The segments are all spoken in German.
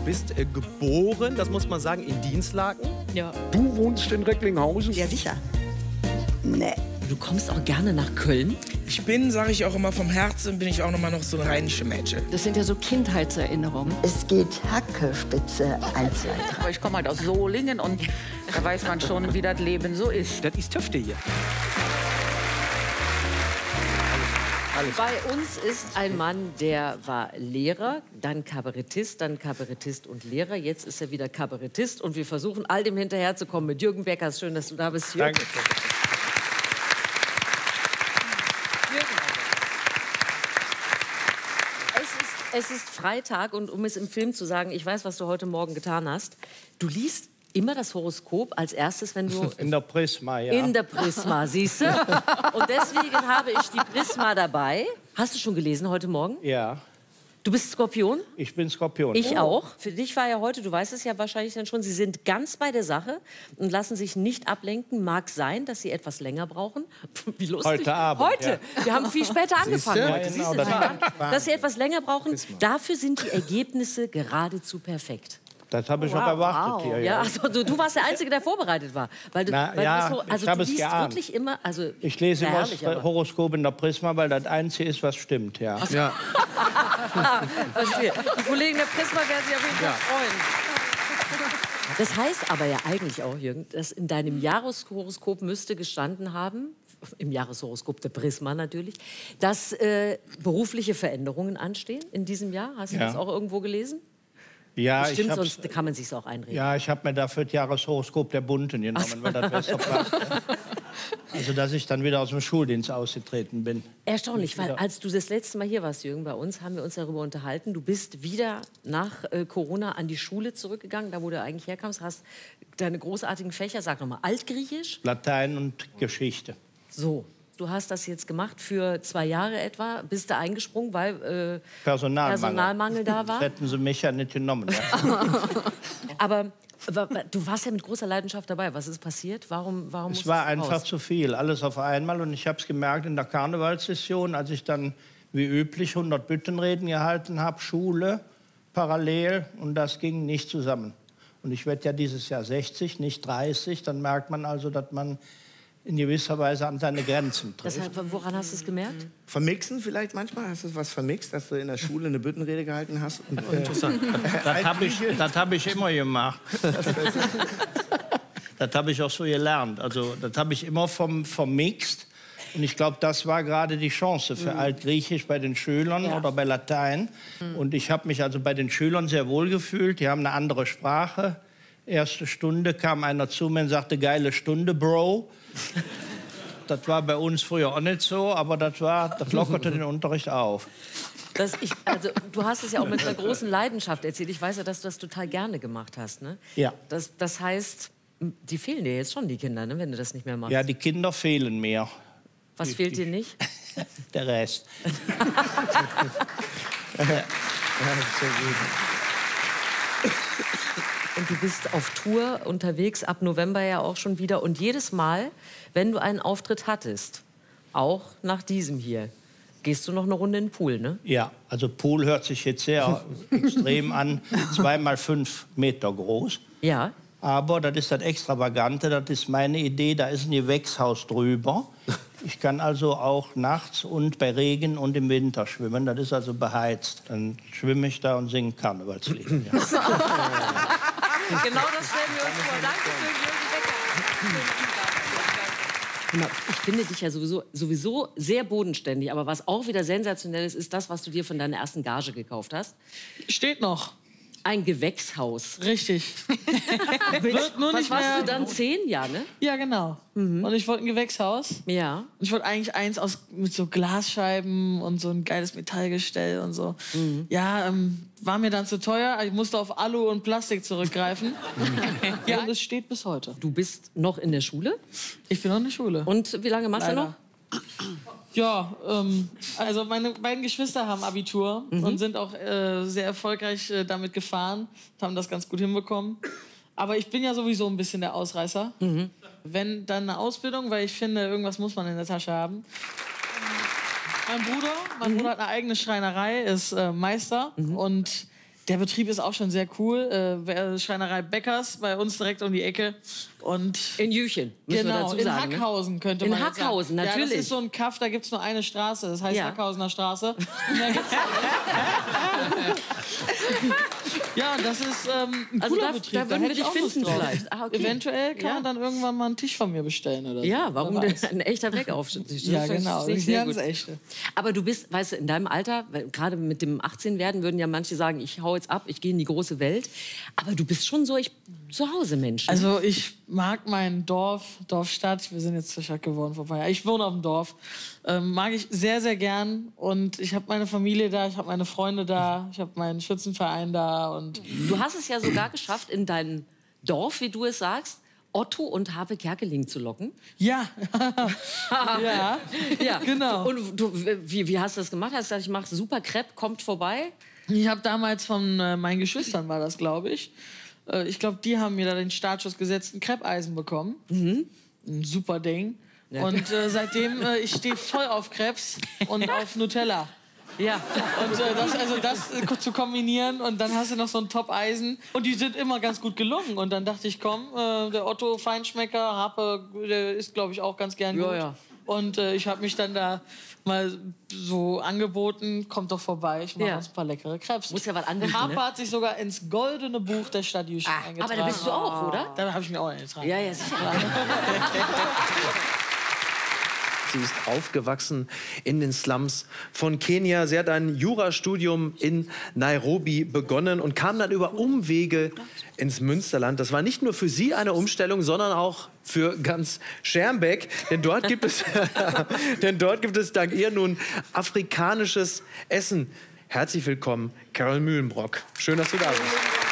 bist geboren, das muss man sagen, in Dinslaken. Ja. Du wohnst in Recklinghausen? Ja, sicher. Nee. Du kommst auch gerne nach Köln. Ich bin, sage ich auch immer, vom Herzen bin ich auch noch mal so ein rheinische Mädchen. Das sind ja so Kindheitserinnerungen. Es geht Hackespitze 1, 2, 3. Aber ich komme halt aus Solingen und da weiß man schon, wie das Leben so ist. Das ist Töfte hier. Bei uns ist ein Mann, der war Lehrer, dann Kabarettist und Lehrer. Jetzt ist er wieder Kabarettist und wir versuchen, all dem hinterherzukommen mit Jürgen Beckers. Schön, dass du da bist, Jürgen. Danke. Es ist Freitag und um es im Film zu sagen, ich weiß, was du heute Morgen getan hast. Du liest immer das Horoskop als erstes, wenn du... In der Prisma, ja. In der Prisma, siehst du? Und deswegen habe ich die Prisma dabei. Hast du schon gelesen heute Morgen? Ja, Du bist Skorpion? ich bin Skorpion. Ich auch. Für dich war ja heute, du weißt es ja wahrscheinlich dann schon, Sie sind ganz bei der Sache und lassen sich nicht ablenken. Mag sein, dass Sie etwas länger brauchen. Wie lustig. Heute Abend, Heute. Wir haben viel später angefangen. Ja, Heute. genau, Siehst du, das dass Sie etwas länger brauchen. Dafür sind die Ergebnisse geradezu perfekt. Das habe ich auch erwartet hier. Ja, also, du warst der Einzige, der vorbereitet war. Weil du, Na, weil ja, du so, also ich habe du es liest geahnt. wirklich immer... Also, Ich lese na, immer herrlich, das aber- Horoskop in der Prisma, weil das Einzige ist, was stimmt. Ja. Ja. Verstehe. Die Kollegen der Prisma werden sich auf jeden Fall freuen. Das heißt aber ja eigentlich auch, Jürgen, dass in deinem Jahreshoroskop müsste gestanden haben, im Jahreshoroskop der Prisma natürlich, dass berufliche Veränderungen anstehen in diesem Jahr. Hast du Ja. das auch irgendwo gelesen? Ja, Stimmt, ich hab's, sonst kann man sich auch einreden. ja, ich habe mir dafür das Jahreshoroskop der Bunten genommen, weil das besser passt. Also, dass ich dann wieder aus dem Schuldienst ausgetreten bin. Erstaunlich, weil als du das letzte Mal hier warst, Jürgen, bei uns, haben wir uns darüber unterhalten. Du bist wieder nach Corona an die Schule zurückgegangen, da wo du eigentlich herkamst, hast deine großartigen Fächer, sag nochmal, Altgriechisch. Latein und Geschichte. So, du hast das jetzt gemacht für 2 Jahre etwa, bist du eingesprungen, weil Personalmangel da war. Hätten sie mich ja nicht genommen. Ja. Aber du warst ja mit großer Leidenschaft dabei. Was ist passiert? Warum Es musstest war du einfach raus? zu viel, alles auf einmal. Und ich habe es gemerkt in der Karnevalssession, als ich dann wie üblich 100 Büttenreden gehalten habe, Schule parallel, und das ging nicht zusammen. Und ich werde ja dieses Jahr 60, nicht 30. Dann merkt man also, dass man in gewisser Weise an seine Grenzen trifft. Deshalb, woran hast du es gemerkt? Vermixen vielleicht manchmal? Hast du was vermixt, dass du in der Schule eine Büttenrede gehalten hast? Und, Interessant. Das hab ich immer gemacht. Das habe ich auch so gelernt. Also, das habe ich immer vermixt. Und ich glaube, das war gerade die Chance für Altgriechisch bei den Schülern oder bei Latein. Und ich habe mich also bei den Schülern sehr wohl gefühlt. Die haben eine andere Sprache. Erste Stunde kam einer zu mir und sagte, geile Stunde, Bro. Das war bei uns früher auch nicht so, aber das lockerte den Unterricht auf. Also, du hast es ja auch mit einer großen Leidenschaft erzählt. Ich weiß ja, dass du das total gerne gemacht hast. Ne? Ja. Das heißt, die fehlen dir jetzt schon, die Kinder, ne, wenn du das nicht mehr machst. Ja, die Kinder fehlen mir. Was fehlt dir nicht? Der Rest. Und du bist auf Tour unterwegs, ab November ja auch schon wieder. Und jedes Mal, wenn du einen Auftritt hattest, auch nach diesem hier, gehst du noch eine Runde in den Pool, ne? Ja, also Pool hört sich jetzt sehr extrem an. 2 mal 5 Meter groß. Ja. Aber das ist das Extravagante, das ist meine Idee. Da ist ein Gewächshaus drüber. Ich kann also auch nachts und bei Regen und im Winter schwimmen. Das ist also beheizt. Dann schwimme ich da und singe Karnevalslieder. Ja. Genau das stellen wir uns vor. Danke für Jürgen Becker. Ich finde dich ja sowieso sehr bodenständig. Aber was auch wieder sensationell ist, ist das, was du dir von deiner ersten Gage gekauft hast. Steht noch. Ein Gewächshaus. Richtig. Wird nur Was nicht warst mehr. du dann? 10? Ja, ne? Ja, genau. Und ich wollte ein Gewächshaus. Ja. Und ich wollte eigentlich eins mit so Glasscheiben und so ein geiles Metallgestell und so. Ja, war mir dann zu teuer. Ich musste auf Alu und Plastik zurückgreifen. Ja, und es steht bis heute. Du bist noch in der Schule. Ich bin noch in der Schule. Und wie lange machst du noch? Ja, also meine beiden Geschwister haben Abitur und sind auch sehr erfolgreich damit gefahren, haben das ganz gut hinbekommen. Aber ich bin ja sowieso ein bisschen der Ausreißer. Wenn, dann eine Ausbildung, weil ich finde, irgendwas muss man in der Tasche haben. Mein Bruder hat eine eigene Schreinerei, ist Meister und Der Betrieb ist auch schon sehr cool. Schreinerei Beckers bei uns direkt um die Ecke. Und in Jüchen, müssen wir dazu in sagen, Hackhausen könnte man in Hackhausen, sagen. natürlich. Ja, das ist so ein Kaff, da gibt es nur eine Straße. Das heißt Hackhausener Straße. Ja, das ist ein cooler Betrieb. Da würden wir dich finden drauf. vielleicht. Ah, okay. Eventuell kann man dann irgendwann mal einen Tisch von mir bestellen oder so. Ja, warum denn ein echter Weckaufstieg? Ja, genau. Das ist ganz echte. Aber du bist, weißt du, in deinem Alter, gerade mit dem 18 werden, würden ja manche sagen, ich hau jetzt ab, ich gehe in die große Welt. Aber du bist schon so, ich zu Hause Mensch. Also ich mag mein Dorf, Stadt. Wir sind jetzt zur Stadt geworden vor ein paar Jahren. Ich wohne auf dem Dorf. Mag ich sehr, sehr gern. Und ich habe meine Familie da, ich habe meine Freunde da, ich habe meinen Schützenverein da. Und du hast es ja sogar geschafft, in dein Dorf, wie du es sagst, Otto und Harpe Kerkeling zu locken. Ja. ja, genau. Und du, wie hast du das gemacht? Hast du gesagt, ich mache super Crepe, kommt vorbei? Ich habe damals von meinen Geschwistern, war das, glaube ich. Ich glaube, die haben mir da den Startschuss gesetzt, ein Crepes-Eisen bekommen. Ein super Ding. Ja. Und seitdem, ich stehe voll auf Crepes und auf Nutella. Ja. Und das zu kombinieren und dann hast du noch so ein Top-Eisen. Und die sind immer ganz gut gelungen. Und dann dachte ich, komm, der Otto Feinschmecker, Harpe, der isst, glaube ich, auch ganz gern gut. Ja. Und ich habe mich dann da mal so angeboten, kommt doch vorbei, ich mache uns ein paar leckere Crepes. Muss ja was anbieten, Harpe hat sich sogar ins goldene Buch der Stadt Jüchen eingetragen. Aber da bist du auch, oder? Da habe ich mich auch eingetragen. Ja, sicher. Sie ist aufgewachsen in den Slums von Kenia. Sie hat ein Jurastudium in Nairobi begonnen und kam dann über Umwege ins Münsterland. Das war nicht nur für sie eine Umstellung, sondern auch für ganz Schermbeck. Denn dort gibt es dank ihr nun afrikanisches Essen. Herzlich willkommen, Carol Mühlenbrock. Schön, dass du da bist.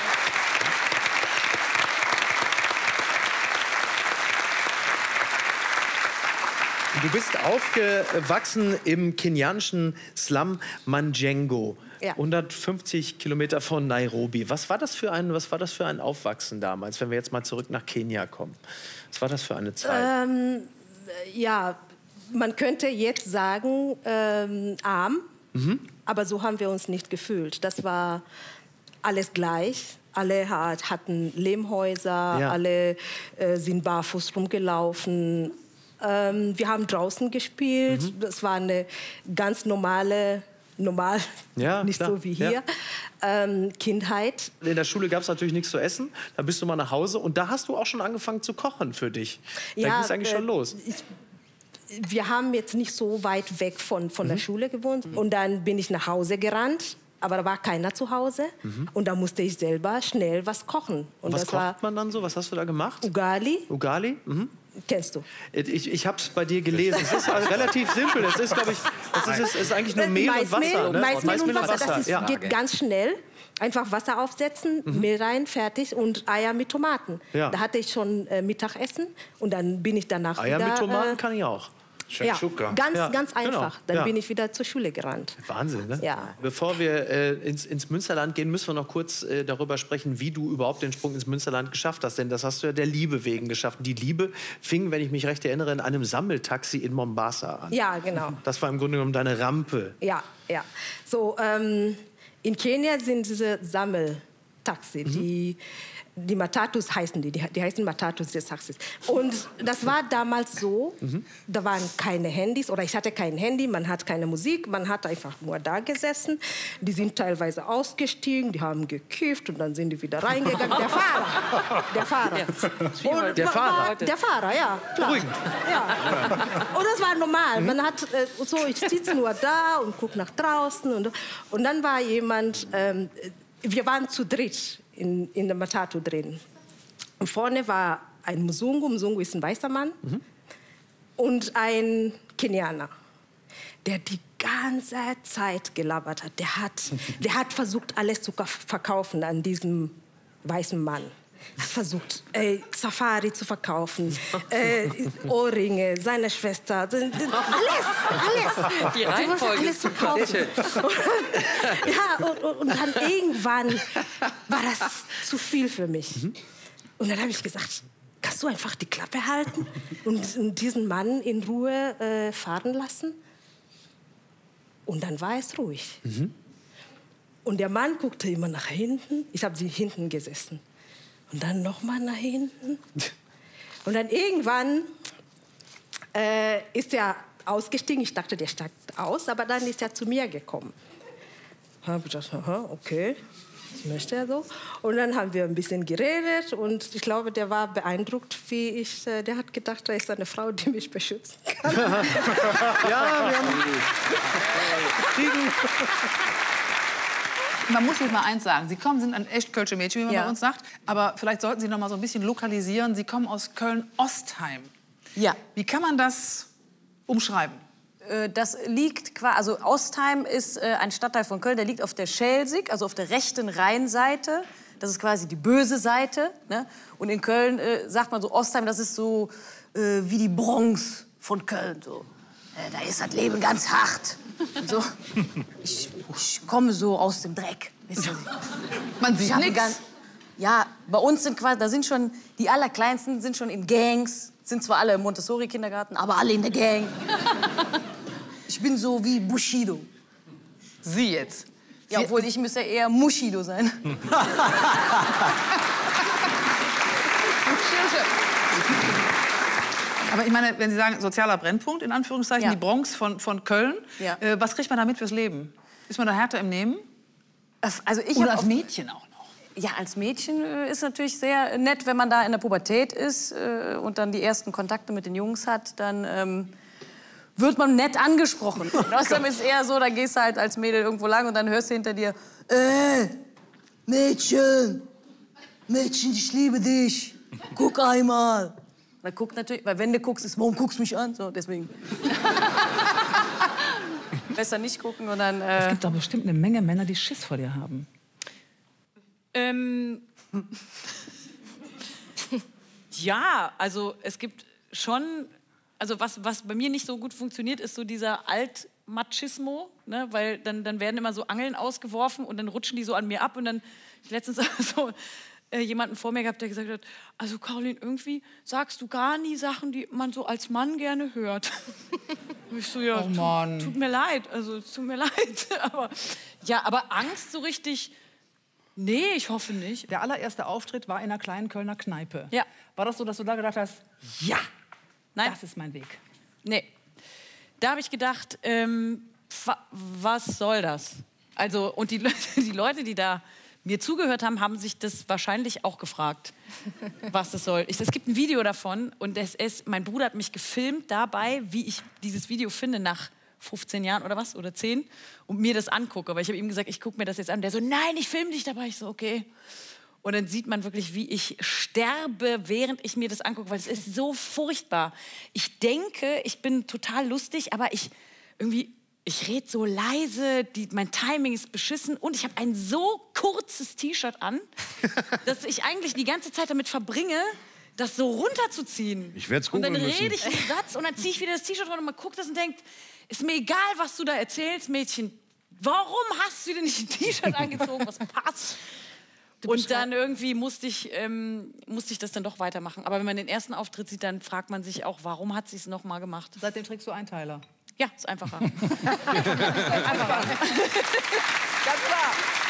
Du bist aufgewachsen im kenianischen Slum Manjengo, 150 Kilometer von Nairobi. Was war das für ein Aufwachsen damals, wenn wir jetzt mal zurück nach Kenia kommen? Was war das für eine Zeit? Ja, man könnte jetzt sagen, arm, aber so haben wir uns nicht gefühlt. Das war alles gleich. Alle hatten Lehmhäuser, alle sind barfuß rumgelaufen. Wir haben draußen gespielt. Das war eine ganz normal, nicht klar. So wie hier, Kindheit. In der Schule gab es natürlich nichts zu essen. Da bist du mal nach Hause und da hast du auch schon angefangen zu kochen für dich. Da ging es eigentlich schon los. Wir haben jetzt nicht so weit weg von der Schule gewohnt. Und dann bin ich nach Hause gerannt. Aber da war keiner zu Hause. Und da musste ich selber schnell was kochen. Und was kocht man dann so? Was hast du da gemacht? Ugali. Ugali? Kennst du? Ich habe es bei dir gelesen. Es ist relativ simpel. Es ist, glaube ich, es ist eigentlich nur Mehl und Wasser. Ne? Maismehl und Wasser. Das geht ganz schnell. Einfach Wasser aufsetzen, Mehl rein, fertig und Eier mit Tomaten. Ja. Da hatte ich schon Mittagessen und dann bin ich danach Eier wieder... mit Tomaten kann ich auch. Ja, ganz einfach. Dann bin ich wieder zur Schule gerannt. Wahnsinn, ne? Ja. Bevor wir ins Münsterland gehen, müssen wir noch kurz darüber sprechen, wie du überhaupt den Sprung ins Münsterland geschafft hast. Denn das hast du ja der Liebe wegen geschafft. Die Liebe fing, wenn ich mich recht erinnere, in einem Sammeltaxi in Mombasa an. Ja, genau. Das war im Grunde genommen deine Rampe. Ja. So, in Kenia sind diese Sammeltaxi, die Matatus heißen die heißen Matatus des Taxis. Und das war damals so, da waren keine Handys oder ich hatte kein Handy, man hat keine Musik, man hat einfach nur da gesessen. Die sind teilweise ausgestiegen, die haben gekifft und dann sind die wieder reingegangen. Der Fahrer. Der Fahrer, ja, klar. Ja. Und das war normal. Man hat so, ich sitze nur da und gucke nach draußen und dann war jemand, wir waren zu dritt in der Matatu drin. Und vorne war ein Mzungu. Mzungu ist ein weißer Mann. Und ein Kenianer, der die ganze Zeit gelabert hat. Der hat versucht, alles zu verkaufen an diesem weißen Mann. Hat versucht, Safari zu verkaufen, Ohrringe, seine Schwester, alles. Die Reihenfolge alles zu kaufen. Und dann irgendwann war das zu viel für mich. Und dann habe ich gesagt, kannst du einfach die Klappe halten und diesen Mann in Ruhe fahren lassen? Und dann war es ruhig. Und der Mann guckte immer nach hinten. Ich habe sie hinten gesessen. Und dann nochmal nach hinten. Und dann irgendwann ist er ausgestiegen. Ich dachte, der steigt aus. Aber dann ist er zu mir gekommen. Da habe ich gedacht, aha, okay, das möchte er so. Und dann haben wir ein bisschen geredet. Und ich glaube, der war beeindruckt, wie ich... der hat gedacht, da ist eine Frau, die mich beschützen kann. Ja, wir haben... Man muss jetzt mal eins sagen. Sie sind ein echt Kölsche Mädchen, wie man Ja. bei uns sagt. Aber vielleicht sollten Sie noch mal so ein bisschen lokalisieren. Sie kommen aus Köln-Ostheim. Ja. Wie kann man das umschreiben? Das liegt quasi, also Ostheim ist ein Stadtteil von Köln, der liegt auf der Schelsig, also auf der rechten Rheinseite. Das ist quasi die böse Seite. Ne? Und in Köln sagt man so, Ostheim, das ist so wie die Bronx von Köln. So. Da ist das Leben ganz hart. Und so. Ich komme so aus dem Dreck. Wisst ihr? Man sieht nichts. Ja, bei uns sind quasi, da sind schon, die Allerkleinsten sind schon in Gangs. Sind zwar alle im Montessori-Kindergarten, aber alle in der Gang. Ich bin so wie Bushido. Sie jetzt? Ja, obwohl ich müsste eher Mushido sein. Aber ich meine, wenn Sie sagen, sozialer Brennpunkt, in Anführungszeichen, Ja. die Bronx von Köln, Ja. Was kriegt man da mit fürs Leben? Ist man da härter im Nehmen? Also ich Oder hab als auf- Mädchen auch noch? Ja, als Mädchen ist natürlich sehr nett, wenn man da in der Pubertät ist und dann die ersten Kontakte mit den Jungs hat, dann wird man nett angesprochen. Und außerdem ist es eher so, da gehst du halt als Mädel irgendwo lang und dann hörst du hinter dir, Mädchen, Mädchen, ich liebe dich, guck einmal. Und dann guckt natürlich, weil wenn du guckst, ist, warum guckst du mich an? So, deswegen. Besser nicht gucken und dann... Es gibt doch bestimmt eine Menge Männer, die Schiss vor dir haben. Ja, also es gibt schon, also was bei mir nicht so gut funktioniert, ist so dieser Altmachismo, ne? Weil dann werden immer so Angeln ausgeworfen und dann rutschen die so an mir ab und dann ich letztens so jemanden vor mir gehabt, der gesagt hat, also Caroline, irgendwie sagst du gar nie Sachen, die man so als Mann gerne hört. Und ich so, ja, Oh Mann. tut mir leid, also es tut mir leid, aber Angst so richtig. Nee, ich hoffe nicht. Der allererste Auftritt war in einer kleinen Kölner Kneipe. Ja. War das so, dass du da gedacht hast, ja, Nein. das ist mein Weg? Nee. Da habe ich gedacht, was soll das? Also, und die Leute, die da mir zugehört haben, haben sich das wahrscheinlich auch gefragt, was das soll. Es gibt ein Video davon und mein Bruder hat mich gefilmt dabei, wie ich dieses Video finde nach 15 Jahren oder was, oder 10, und mir das angucke. Weil ich habe ihm gesagt, ich gucke mir das jetzt an. Der so, nein, ich filme dich dabei. Ich so, okay. Und dann sieht man wirklich, wie ich sterbe, während ich mir das angucke, weil es ist so furchtbar. Ich denke, ich bin total lustig, aber ich rede so leise, mein Timing ist beschissen und ich habe ein so kurzes T-Shirt an, dass ich eigentlich die ganze Zeit damit verbringe, das so runterzuziehen. Ich werd's Und dann googeln rede ich müssen. einen Satz und dann ziehe ich wieder das T-Shirt runter und man guckt das und denkt, ist mir egal, was du da erzählst, Mädchen. Warum hast du dir nicht ein T-Shirt angezogen, was passt? Und dann irgendwie musste ich das dann doch weitermachen. Aber wenn man den ersten Auftritt sieht, dann fragt man sich auch, warum hat sie es noch mal gemacht? Seitdem trägst du Einteiler. Ja, ist einfacher. Einfacher. Ganz klar.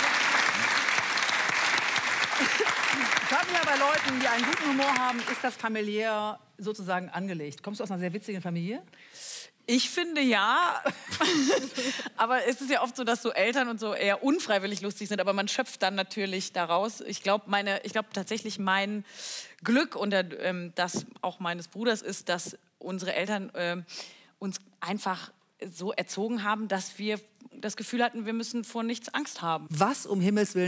Ich frage mich ja bei Leuten, die einen guten Humor haben, ist das familiär sozusagen angelegt? Kommst du aus einer sehr witzigen Familie? Ich finde ja, aber es ist ja oft so, dass so Eltern und so eher unfreiwillig lustig sind, aber man schöpft dann natürlich daraus. Ich glaube tatsächlich mein Glück und das auch meines Bruders ist, dass unsere Eltern uns einfach so erzogen haben, dass wir das Gefühl hatten, wir müssen vor nichts Angst haben. Was um Himmels Willen